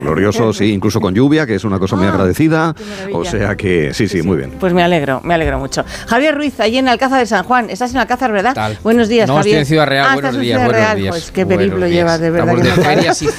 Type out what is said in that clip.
Glorioso, sí, incluso con lluvia, que es una cosa muy agradecida. O sea que, sí, muy bien. Pues me alegro mucho. Javier Ruiz, allí en Alcázar de San Juan. ¿Estás en Alcázar, verdad? Tal. Buenos días, no, Javier. Estoy en Ciudad Real, buenos días. Pues qué periplo llevas, de verdad. Estamos de ferias